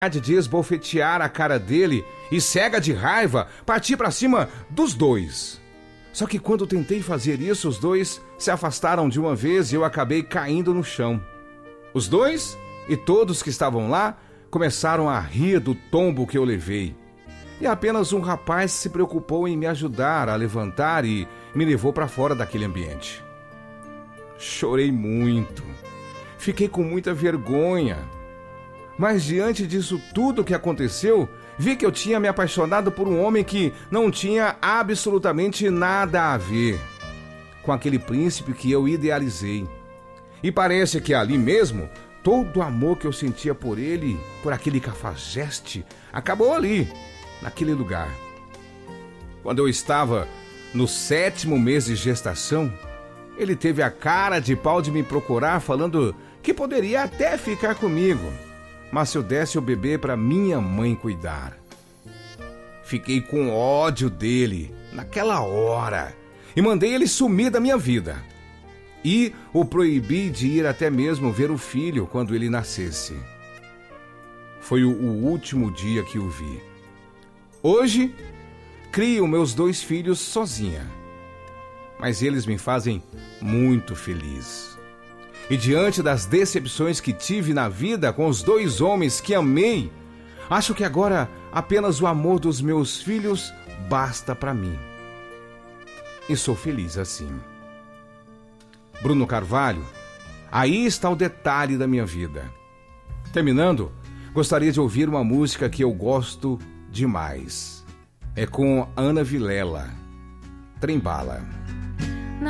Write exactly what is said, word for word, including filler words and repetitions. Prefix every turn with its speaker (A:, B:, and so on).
A: de esbofetear a cara dele e, cega de raiva, parti para cima dos dois. Só que quando tentei fazer isso, os dois se afastaram de uma vez e eu acabei caindo no chão. Os dois e todos que estavam lá começaram a rir do tombo que eu levei. E apenas um rapaz se preocupou em me ajudar a levantar e me levou para fora daquele ambiente. Chorei muito. Fiquei com muita vergonha. Mas diante disso tudo que aconteceu, vi que eu tinha me apaixonado por um homem que não tinha absolutamente nada a ver com aquele príncipe que eu idealizei. E parece que ali mesmo, todo o amor que eu sentia por ele, por aquele cafajeste, acabou ali, naquele lugar. Quando eu estava no sétimo mês de gestação, ele teve a cara de pau de me procurar, falando que poderia até ficar comigo, mas se eu desse o bebê para minha mãe cuidar. Fiquei com ódio dele naquela hora e mandei ele sumir da minha vida. E o proibi de ir até mesmo ver o filho quando ele nascesse. Foi o, o último dia que o vi. Hoje, crio meus dois filhos sozinha, mas eles me fazem muito feliz. E diante das decepções que tive na vida com os dois homens que amei, acho que agora apenas o amor dos meus filhos basta para mim. E sou feliz assim. Bruno Carvalho, aí está o detalhe da minha vida. Terminando, gostaria de ouvir uma música que eu gosto demais. É com Ana Vilela, Trembala.